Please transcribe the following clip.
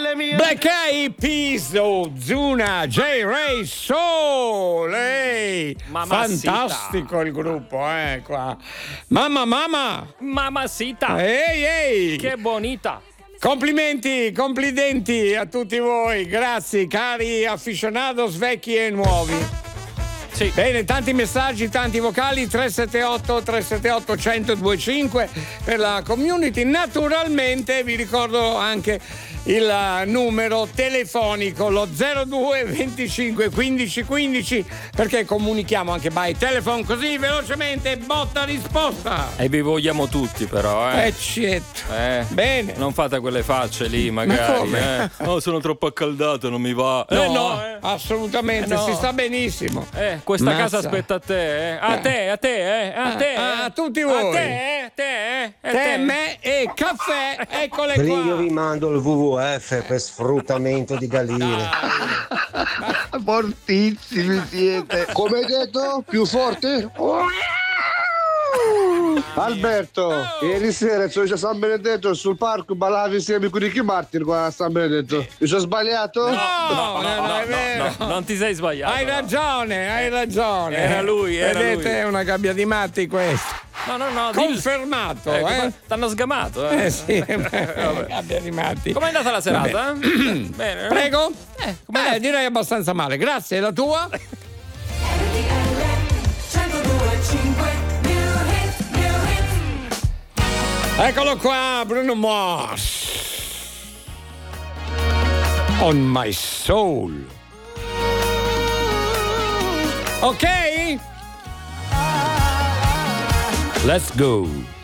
Black Eyed Peas, Ozuna, J-Ray Soul. Fantastico il gruppo, qua. Mamacita. Ehi. Che bonita. Complimenti a tutti voi, grazie cari aficionados vecchi e nuovi. Sì. Bene, tanti messaggi, tanti vocali, 378 1025 per la community. Naturalmente vi ricordo anche il numero telefonico, lo 02 25 15 15, perché comunichiamo anche by telephone, così velocemente, botta risposta. E vi vogliamo tutti però, Certo. Bene. Non fate quelle facce lì magari. Ma come? No, sono troppo accaldato, non mi va. No, assolutamente, si sta benissimo. Questa casa aspetta a te, A te. A tutti voi. A te. Me e caffè, eccole Io qua. vi mando il WWF per sfruttamento di galline. Fortissimi siete. Come hai detto? Più forte? Alberto, ieri sera a San Benedetto sul parco ballavi insieme con Ricky Martin qua a San Benedetto. Mi sono sbagliato? No, è vero. No, non ti sei sbagliato. Hai ragione. Era lui. Vedete, è una gabbia di matti questa. No. Confermato, T'hanno sgamato, Sì, gabbia di matti. Com'è andata la serata? Bene. Prego? Direi abbastanza male. Grazie, la tua? Eccolo qua, Bruno Mars. On my soul. Ok? Let's go.